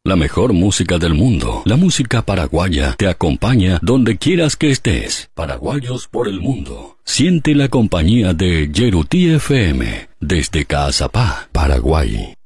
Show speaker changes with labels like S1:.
S1: La mejor música del mundo, la música paraguaya, te acompaña donde quieras que estés. Paraguayos por el mundo. Siente la compañía de Yeruti FM desde Caazapá, Paraguay.